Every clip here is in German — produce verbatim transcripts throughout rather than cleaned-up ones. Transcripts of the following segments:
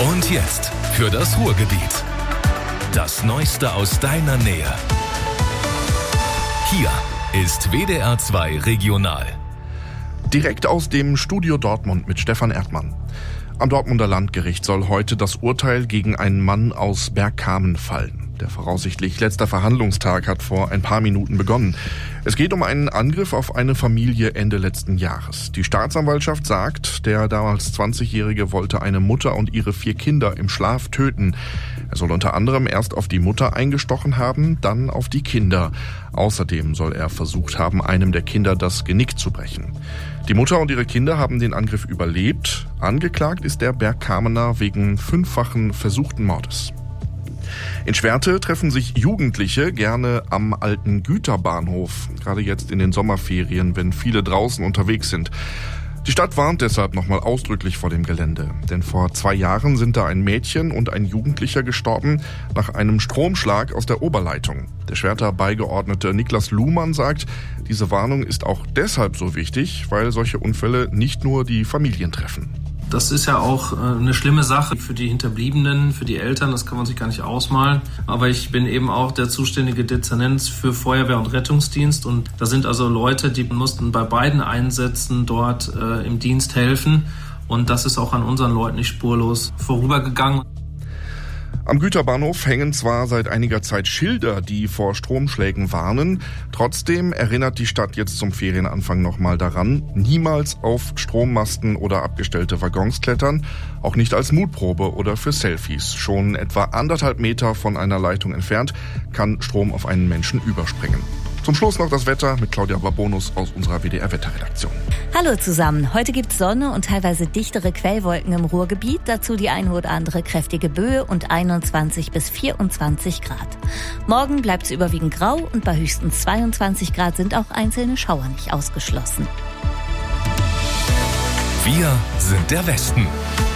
Und jetzt für das Ruhrgebiet. Das Neueste aus deiner Nähe. Hier ist W D R zwei Regional. Direkt aus dem Studio Dortmund mit Stefan Erdmann. Am Dortmunder Landgericht soll heute das Urteil gegen einen Mann aus Bergkamen fallen. Der voraussichtlich letzte Verhandlungstag hat vor ein paar Minuten begonnen. Es geht um einen Angriff auf eine Familie Ende letzten Jahres. Die Staatsanwaltschaft sagt, der damals zwanzigjährige wollte eine Mutter und ihre vier Kinder im Schlaf töten. Er soll unter anderem erst auf die Mutter eingestochen haben, dann auf die Kinder. Außerdem soll er versucht haben, einem der Kinder das Genick zu brechen. Die Mutter und ihre Kinder haben den Angriff überlebt. Angeklagt ist der Bergkamener wegen fünffachen versuchten Mordes. In Schwerte treffen sich Jugendliche gerne am alten Güterbahnhof, gerade jetzt in den Sommerferien, wenn viele draußen unterwegs sind. Die Stadt warnt deshalb nochmal ausdrücklich vor dem Gelände, denn vor zwei Jahren sind da ein Mädchen und ein Jugendlicher gestorben nach einem Stromschlag aus der Oberleitung. Der Schwerter Beigeordnete Niklas Luhmann sagt, diese Warnung ist auch deshalb so wichtig, weil solche Unfälle nicht nur die Familien treffen. Das ist ja auch eine schlimme Sache für die Hinterbliebenen, für die Eltern, das kann man sich gar nicht ausmalen. Aber ich bin eben auch der zuständige Dezernent für Feuerwehr und Rettungsdienst und da sind also Leute, die mussten bei beiden Einsätzen dort äh, im Dienst helfen und das ist auch an unseren Leuten nicht spurlos vorübergegangen. Am Güterbahnhof hängen zwar seit einiger Zeit Schilder, die vor Stromschlägen warnen. Trotzdem erinnert die Stadt jetzt zum Ferienanfang nochmal daran, niemals auf Strommasten oder abgestellte Waggons klettern, auch nicht als Mutprobe oder für Selfies. Schon etwa anderthalb Meter von einer Leitung entfernt kann Strom auf einen Menschen überspringen. Zum Schluss noch das Wetter mit Claudia Babonus aus unserer W D R-Wetterredaktion. Hallo zusammen. Heute gibt's Sonne und teilweise dichtere Quellwolken im Ruhrgebiet. Dazu die eine oder andere kräftige Böe und einundzwanzig bis vierundzwanzig Grad. Morgen bleibt's überwiegend grau und bei höchstens zweiundzwanzig Grad sind auch einzelne Schauer nicht ausgeschlossen. Wir sind der Westen.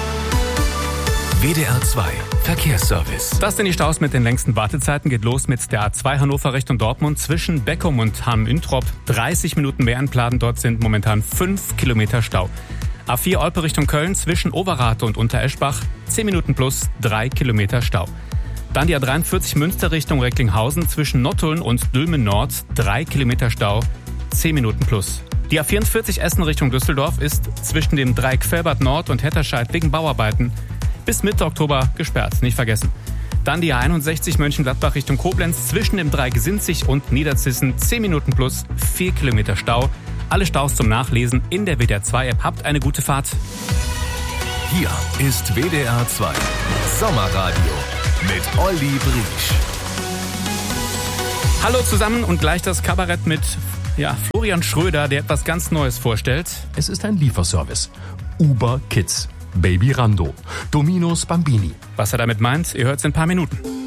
W D R zwei Verkehrsservice. Das sind die Staus mit den längsten Wartezeiten. Geht los mit der A zwei Hannover Richtung Dortmund zwischen Beckum und Hamm-Üntrop. dreißig Minuten mehr einplanen. Dort sind momentan fünf Kilometer Stau. A vier Olpe Richtung Köln zwischen Overath und Untereschbach. zehn Minuten plus drei Kilometer Stau. Dann die A dreiundvierzig Münster Richtung Recklinghausen zwischen Nottuln und Dülmen Nord. drei Kilometer Stau. zehn Minuten plus. Die A vierundvierzig Essen Richtung Düsseldorf ist zwischen dem Dreieck Felbert Nord und Hetterscheid wegen Bauarbeiten bis Mitte Oktober gesperrt, nicht vergessen. Dann die A einundsechzig Mönchengladbach Richtung Koblenz zwischen dem Dreieck Sinzig und Niederzissen, zehn Minuten plus, vier Kilometer Stau. Alle Staus zum Nachlesen in der W D R zwei App. Habt eine gute Fahrt. Hier ist W D R zwei Sommerradio mit Olli Briesch. Hallo zusammen und gleich das Kabarett mit ja, Florian Schröder, der etwas ganz Neues vorstellt. Es ist ein Lieferservice. Uber Kids. Baby Rando, Domino's Bambini. Was er damit meint, ihr hört es in ein paar Minuten.